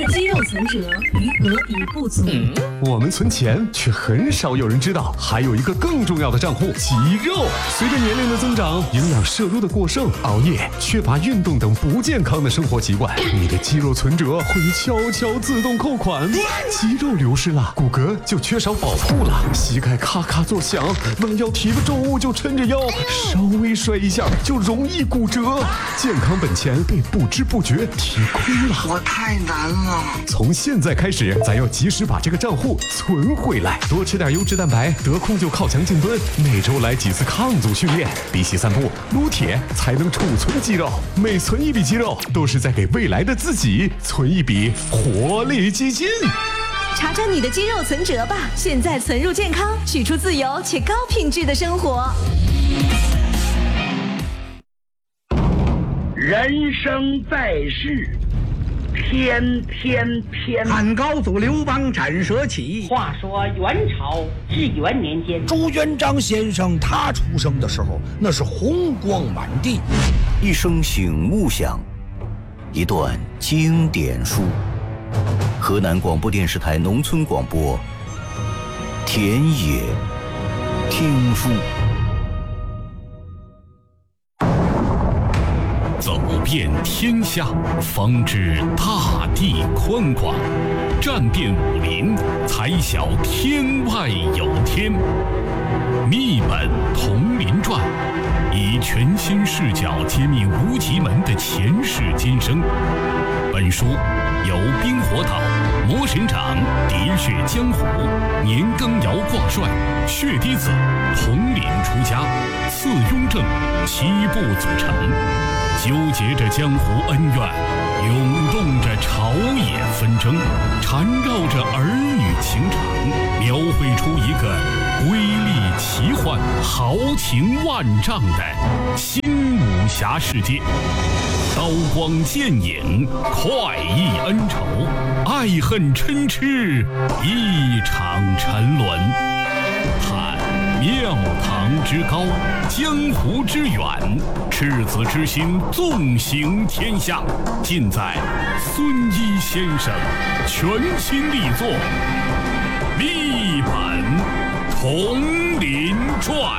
肌肉存折余额已不足。 我们存钱，却很少有人知道，还有一个更重要的账户——肌肉。随着年龄的增长，营养摄入的过剩，熬夜、缺乏运动等不健康的生活习惯，你的肌肉存折会悄悄自动扣款。肌肉流失了，骨骼就缺少保护了，膝盖咔咔作响，弯腰提个重物就抻着腰，稍微摔一下就容易骨折，健康本钱被不知不觉提亏了。 我太难了。 从现在开始，咱要及时把这个账户存回来，多吃点优质蛋白，得空就靠墙静蹲，每周来几次抗阻训练，比起散步、撸铁才能储存肌肉。每存一笔肌肉，都是在给未来的自己存一笔活力基金。 查查你的肌肉存折吧，现在存入健康，取出自由且高品质的生活。 人生在世，天天偏。 汉高祖刘邦斩蛇起。 话说元朝至元年间， 朱元璋先生他出生的时候，那是红光满地。 一声醒悟响，一段经典书。河南广播电视台农村广播，田野听书。 走遍天下，方知大地宽广；战遍武林，才晓天外有天。秘本同林传，以全新视角揭秘无极门的前世今生。本书由冰火岛、魔神掌、喋血江湖、年羹尧挂帅、血滴子、统领出家、次雍正7部组成，纠结着江湖恩怨，涌动着朝野纷争，缠绕着儿女情长，描绘出一个瑰丽奇幻、豪情万丈的新武侠世界。刀光剑影，快意恩仇，爱恨嗔痴，一场沉沦。探庙堂之高，江湖之远，赤子之心纵行天下，尽在孙一先生全新力作《秘本同林传》。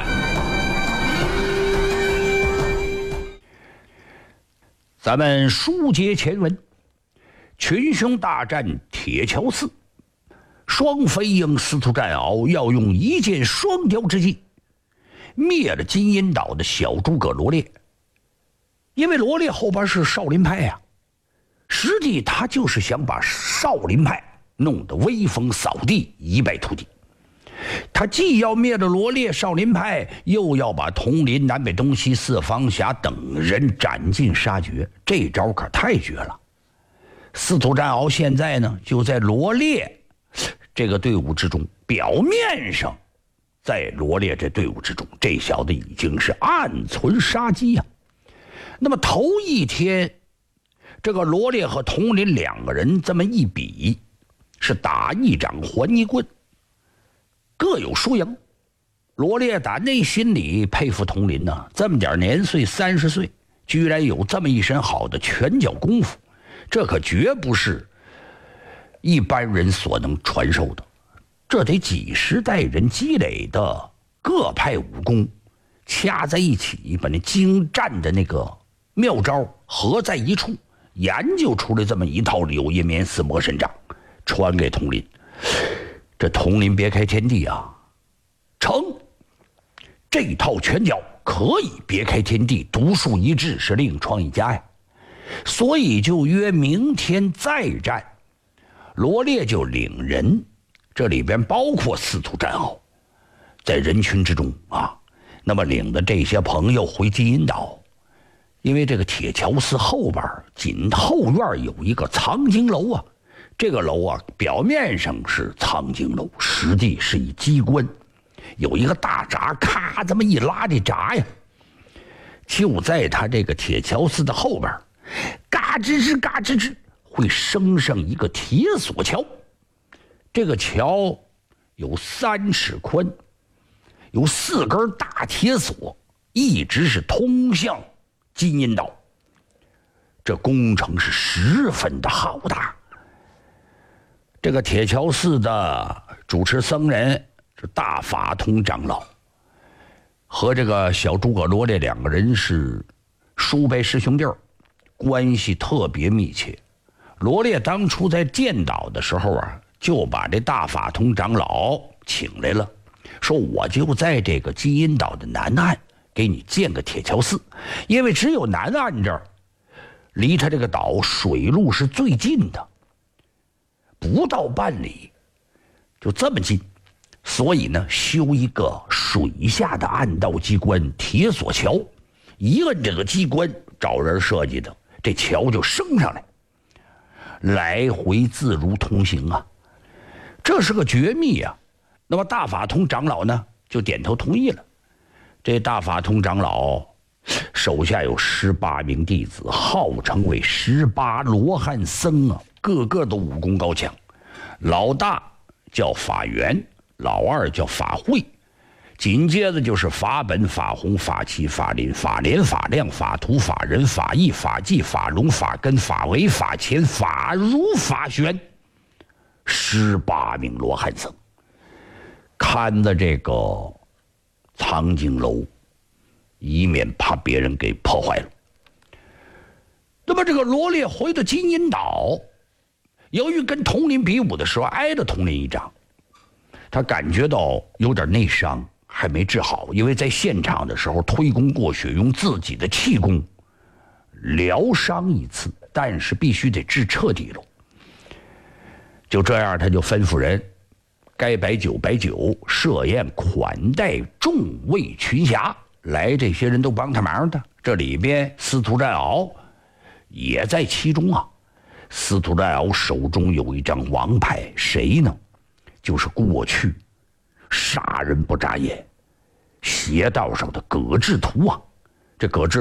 咱们书接前文，群雄大战铁桥寺，双飞鹰司徒战鳌要用一箭双雕之计灭了金银岛的小诸葛罗烈。因为罗烈后边是少林派呀，实际他就是想把少林派弄得威风扫地，一败涂地。他既要灭了罗烈少林派，又要把统领南北东西四方侠等人斩尽杀绝，这招可太绝了。司徒战鳌现在呢，就在罗烈这个队伍之中，表面上在罗烈这队伍之中，这小子已经是暗存杀机呀。那么头一天，这个罗烈和统领两个人这么一比，是打一掌还一棍，各有输赢。罗烈打内心里佩服统领呢，这么点年岁，30岁，居然有这么一身好的拳脚功夫，这可绝不是一般人所能传授的，这得几十代人积累的各派武功掐在一起，把那精湛的那个妙招合在一处，研究出来这么一套柳叶棉丝魔神掌，传给统领。这统领别开天地啊，成这套拳脚可以别开天地，独树一帜，是另创一家呀。所以就约明天再战。罗烈就领人，这里边包括司徒战鳌，在人群之中啊，那么领的这些朋友回金银岛。因为这个铁桥寺后边紧后院有一个藏经楼啊，这个楼啊表面上是藏经楼，实际是一机关，有一个大闸，咔这么一拉，这闸呀就在他这个铁桥寺的后边，嘎吱吱嘎吱吱会升上一个铁索桥。这个桥有3尺宽，有4根大铁索，一直是通向金银岛。这工程是十分的浩大， 这个铁桥寺的主持僧人是大法通长老，和这个小诸葛罗这2个人是叔辈师兄弟，关系特别密切。罗烈当初在建岛的时候啊，就把这大法通长老请来了，说我就在这个基因岛的南岸给你建个铁桥寺，因为只有南岸这儿离他这个岛水路是最近的，不到半里，就这么近，所以呢，修一个水下的暗道机关铁索桥，一摁这个机关，找人设计的，这桥就升上来，来回自如通行啊，这是个绝密啊。那么大法通长老呢，就点头同意了。这大法通长老手下有18名弟子，号称为18罗汉僧啊，个个都武功高强。老大叫法源，老二叫法会，紧接着就是法本、法弘、法器、法林、法莲、法亮、法图、法人、法义、法纪、法龙、法根、法维、法乾、法如、法玄，18名罗汉僧看着这个藏经楼，以免怕别人给破坏了。那么这个罗烈回到金银岛，由于跟统领比武的时候挨了统领一掌，他感觉到有点内伤，还没治好，因为在现场的时候推功过血，用自己的气功疗伤一次，但是必须得治彻底了。就这样，他就吩咐人该摆酒摆酒，设宴款待众位群侠，来这些人都帮他忙的。这里边司徒战鳌也在其中啊。司徒战鳌手中有一张王牌，谁呢？就是过去杀人不眨眼、邪道上的葛志图啊。这葛志